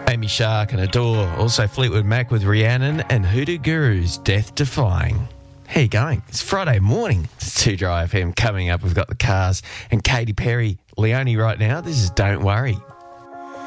Amy Shark and Adore. Also Fleetwood Mac with Rhiannon and Hoodoo Guru's Death Defying. How you going? It's Friday morning. It's 2 Dry FM coming up. We've got the Cars and Katy Perry. Leonie right now. This is Don't Worry.